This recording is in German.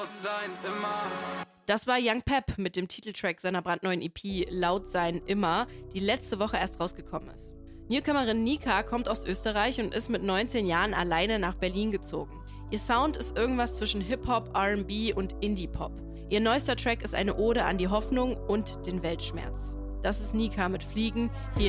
laut sein immer. Das war Young Pep mit dem Titeltrack seiner brandneuen EP Laut sein immer, die letzte Woche erst rausgekommen ist. Newcomerin Nika kommt aus Österreich und ist mit 19 Jahren alleine nach Berlin gezogen. Ihr Sound ist irgendwas zwischen Hip-Hop, R&B und Indie-Pop. Ihr neuester Track ist eine Ode an die Hoffnung und den Weltschmerz. Das ist Nika mit Fliegen, die